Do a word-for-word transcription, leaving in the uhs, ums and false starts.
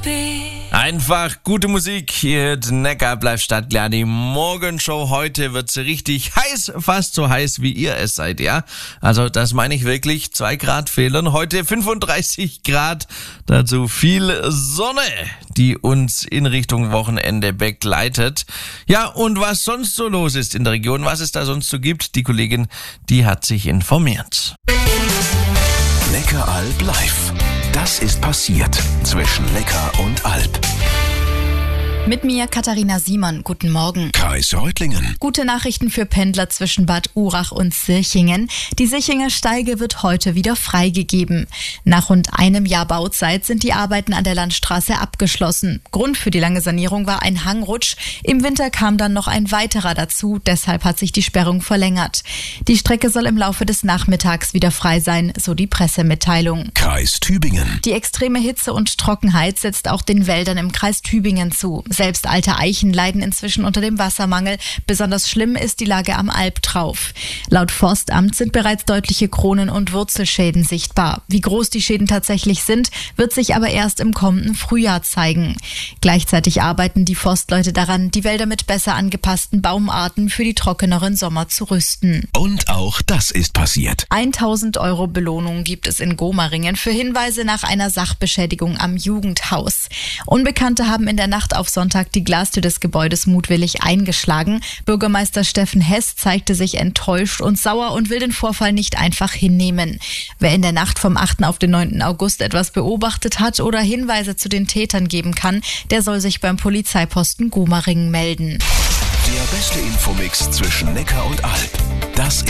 Einfach gute Musik hier in Neckar bleibt Stadtklar. Die Morgenshow heute wird sie richtig heiß, fast so heiß wie ihr es seid, ja. Also das meine ich wirklich, zwei Grad fehlen. Heute fünfunddreißig Grad, dazu viel Sonne, die uns in Richtung Wochenende begleitet. Ja, und was sonst so los ist in der Region, was es da sonst so gibt, die Kollegin, die hat sich informiert. Neckaralb live. Das ist passiert zwischen Neckar und Alb. Mit mir Katharina Siemann. Guten Morgen. Kreis Reutlingen. Gute Nachrichten für Pendler zwischen Bad Urach und Sirchingen. Die Sirchinger Steige wird heute wieder freigegeben. Nach rund einem Jahr Bauzeit sind die Arbeiten an der Landstraße abgeschlossen. Grund für die lange Sanierung war ein Hangrutsch. Im Winter kam dann noch ein weiterer dazu. Deshalb hat sich die Sperrung verlängert. Die Strecke soll im Laufe des Nachmittags wieder frei sein, so die Pressemitteilung. Kreis Tübingen. Die extreme Hitze und Trockenheit setzt auch den Wäldern im Kreis Tübingen zu. Selbst alte Eichen leiden inzwischen unter dem Wassermangel. Besonders schlimm ist die Lage am Albtrauf. Laut Forstamt sind bereits deutliche Kronen- und Wurzelschäden sichtbar. Wie groß die Schäden tatsächlich sind, wird sich aber erst im kommenden Frühjahr zeigen. Gleichzeitig arbeiten die Forstleute daran, die Wälder mit besser angepassten Baumarten für die trockeneren Sommer zu rüsten. Und auch das ist passiert. tausend Euro Belohnung gibt es in Gomaringen für Hinweise nach einer Sachbeschädigung am Jugendhaus. Unbekannte haben in der Nacht auf Sonntag die Glastür des Gebäudes mutwillig eingeschlagen. Bürgermeister Steffen Hess zeigte sich enttäuscht und sauer und will den Vorfall nicht einfach hinnehmen. Wer in der Nacht vom achten auf den neunten August etwas beobachtet hat oder Hinweise zu den Tätern geben kann, der soll sich beim Polizeiposten Gomaringen melden. Der beste Infomix zwischen Neckar und Alb. Das